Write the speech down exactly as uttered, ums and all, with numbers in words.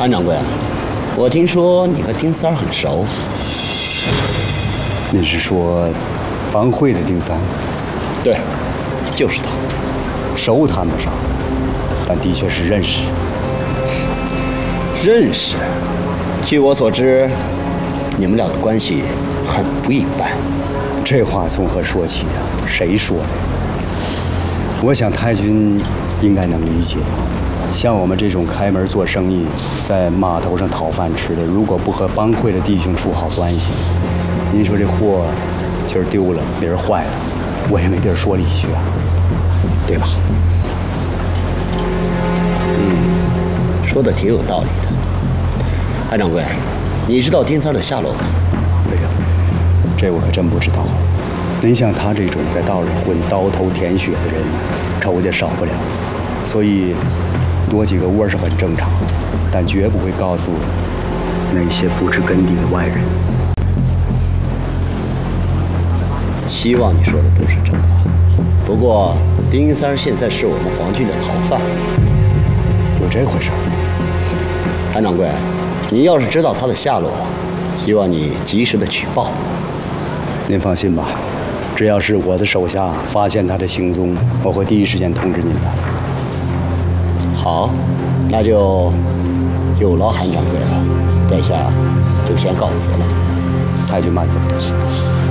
韩掌柜，我听说你和丁三儿很熟。 你是说帮会的丁三？ 对，就是他。 熟谈不上，但的确是认识。 认识？据我所知，你们俩的关系很不一般。 这话从何说起啊？谁说的？我想太君应该能理解。像我们这种开门做生意，在码头上讨饭吃的，如果不和帮会的弟兄处好关系，您说这货今儿丢了，明儿坏了，我也没地儿说理去啊，对吧？ 嗯，说的挺有道理的。韩掌柜，你知道丁三儿的下落吗？ 没有，这我可真不知道。您像他这种在道上混刀头舔血的人，仇家少不了，所以多几个窝是很正常，但绝不会告诉那些不知根底的外人。 希望你说的都是真话。不过丁三儿现在是我们皇军的逃犯。 有这回事儿？ 韩掌柜，你要是知道他的下落，希望你及时的举报。 您放心吧，只要是我的手下发现他的行踪，我会第一时间通知您的。 好，那就有劳韩掌柜了，在下就先告辞了。 太君慢走。